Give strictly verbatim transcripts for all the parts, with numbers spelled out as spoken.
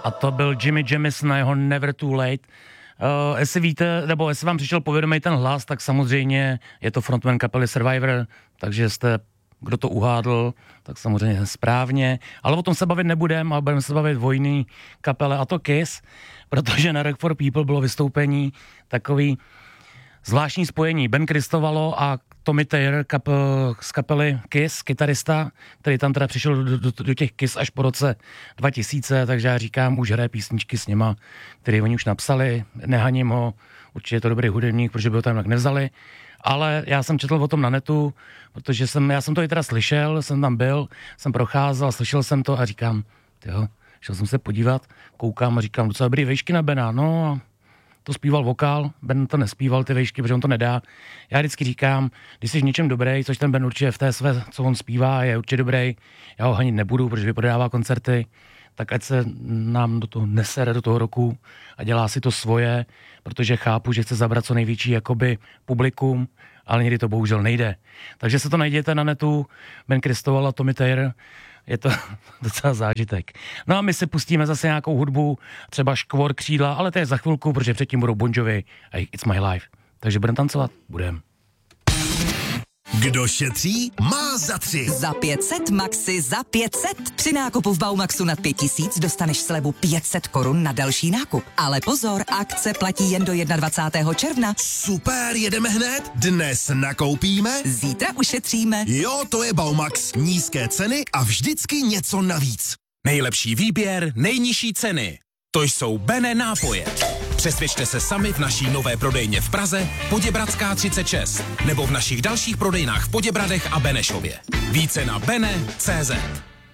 a to byl Jimmy Jamison na jeho Never Too Late. Uh, jestli víte, nebo jestli vám přišel povědomý ten hlas, tak samozřejmě je to frontman kapely Survivor, takže jste, kdo to uhádl, tak samozřejmě správně. Ale o tom se bavit nebudeme, ale budeme se bavit o jiný kapele, a to Kiss, protože na Rock for People bylo vystoupení takový zvláštní spojení. Ben Cristovalo a Tommy Thayer kap, z kapely Kiss, kytarista, který tam teda přišel do, do, do těch Kiss až po roce dva tisíce, takže já říkám, už hraje písničky s nima, které oni už napsali, nehaním ho, určitě je to dobrý hudebník, protože by ho tam tak nevzali, ale já jsem četl o tom na netu, protože jsem, já jsem to i teda slyšel, jsem tam byl, jsem procházel, slyšel jsem to a říkám, jo, šel jsem se podívat, koukám a říkám, docela dobrý vejšky na Bena, no, to zpíval vokál, Ben to nespíval ty vejšky, protože on to nedá. Já vždycky říkám, když jsi v něčem dobrý, což ten Ben určitě v té své, co on zpívá, je určitě dobrý, já ho hanit nebudu, protože vyprodává koncerty, tak ať se nám do toho nesere do toho roku a dělá si to svoje, protože chápu, že chce zabrat co největší jakoby publikum, ale někdy to bohužel nejde. Takže se to najděte na netu, Ben Cristovalo a Tommy Thayer, je to docela zážitek. No a my si pustíme zase nějakou hudbu, třeba Škvor křídla, ale to je za chvilku, protože předtím budou Bon Jovi a It's My Life. Takže budeme tancovat? Budeme. Kdo šetří, má za tři. Za pět set Maxi za pět set. Při nákupu v Baumaxu nad pět tisíc dostaneš slevu pět set korun na další nákup. Ale pozor, akce platí jen do dvacátého prvního června. Super, jedeme hned. Dnes nakoupíme, Zítra ušetříme. Jo, to je Baumax. Nízké ceny a vždycky něco navíc. Nejlepší výběr, nejnižší ceny. To jsou Bene nápoje. Přesvědčte se sami v naší nové prodejně v Praze, Poděbradská třicet šest, nebo v našich dalších prodejnách v Poděbradech a Benešově. Více na bene tečka cé zet.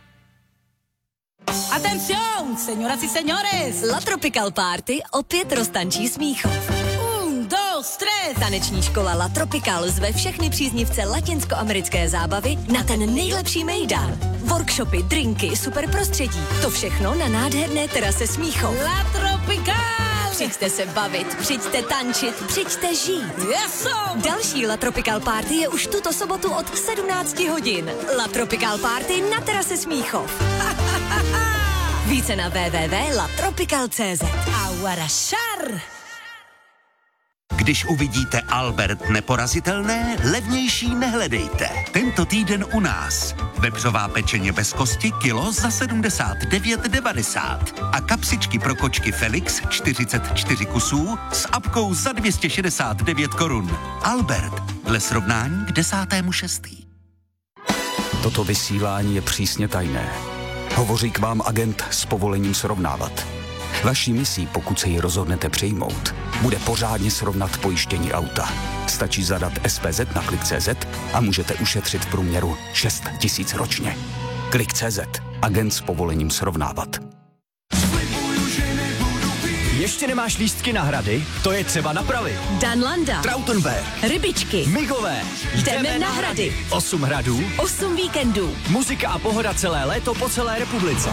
Atención, señoras y señores! La Tropical Party opět roztančí Smíchov. Un, dos, tres! Taneční škola La Tropical zve všechny příznivce latinskoamerické zábavy na ten nejlepší mejdán. Workshopy, drinky, super prostředí. To všechno na nádherné terase Smíchov. La Tropical! Přijďte se bavit, přijďte tančit, přijďte žít. Yeso! Další La Tropical Party je už tuto sobotu od sedmnáct hodin. La Tropical Party na terase Smíchov. Více na w w w tečka la tropical tečka cé zet. Aguarašar! Když uvidíte Albert neporazitelné, levnější nehledejte. Tento týden u nás. Vepřová pečeně bez kosti kilo za sedmdesát devět devadesát a kapsičky pro kočky Felix čtyřicet čtyři kusů s apkou za dvě stě šedesát devět korun. Albert, dle srovnání k desátému šestý. Toto vysílání je přísně tajné. Hovoří k vám agent s povolením srovnávat. Vaší misí, pokud se ji rozhodnete přijmout, bude pořádně srovnat pojištění auta. Stačí zadat S P Z na klik tečka cé zet a můžete ušetřit v průměru šest tisíc ročně. klik tečka cé zet. Agent s povolením srovnávat. Ještě nemáš lístky na hrady? To je třeba napravit. Danlanda, Trautenberg, Rybičky, Migové. Jdeme na hrady. Osm hradů, Osm víkendů. muzika a pohoda celé léto po celé republice.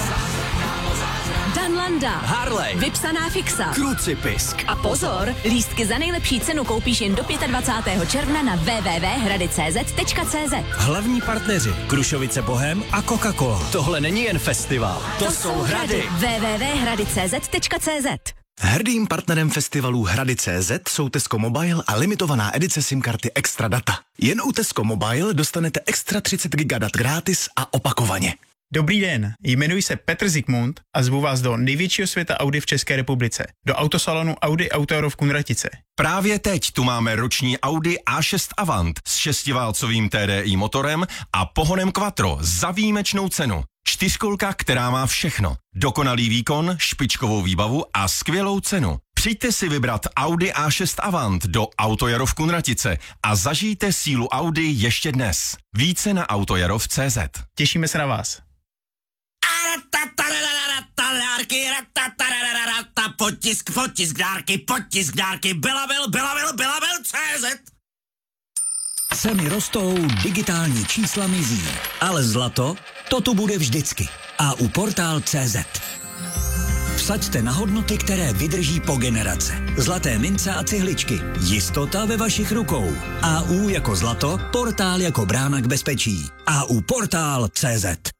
Danlanda, Harley, vypsaná fixa. Krucipisk. A pozor, lístky za nejlepší cenu koupíš jen do dvacátého pátého června na w w w tečka hrady tečka cé zet tečka cé zet. Hlavní partneři Krušovice Bohem a Coca-Cola. Tohle není jen festival, to, to jsou hrady. w w w tečka hrady tečka cé zet tečka cé zet. Hrdým partnerem festivalu Hrady tečka cé zet jsou Tesco Mobile a limitovaná edice SIM karty Extra Data. Jen u Tesco Mobile dostanete extra třicet gigadat gratis a opakovaně. Dobrý den, jmenuji se Petr Zikmund a zvu vás do největšího světa Audi v České republice, do autosalonu Audi Auto v Kunratice. Právě teď tu máme roční Audi A šest Avant s šestiválcovým T D I motorem a pohonem Quattro za výjimečnou cenu. Čtyřkolka, která má všechno. Dokonalý výkon, špičkovou výbavu a skvělou cenu. Přijďte si vybrat Audi A šest Avant do Autojaro v Kunratice a zažijte sílu Audi ještě dnes. Více na autojarov tečka cé zet. Těšíme se na vás. Potisk, potisk dárky, potisk dárky, byla byl, byla byl, byla byl, cé zet. Ceny rostou, digitální čísla mizí, ale zlato, to tu bude vždycky. A u portál tečka cé zet. Vsaďte na hodnoty, které vydrží po generace. Zlaté mince a cihličky. Jistota ve vašich rukou. A U jako zlato, portál jako brána k bezpečí. A U portál tečka cé zet.